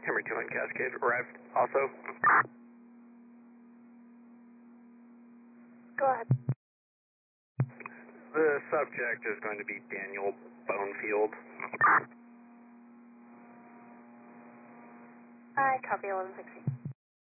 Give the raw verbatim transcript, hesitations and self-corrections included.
Henry two on Cascade arrived also. Go ahead. The subject is going to be Daniel Bonefield. I copy eleven sixty.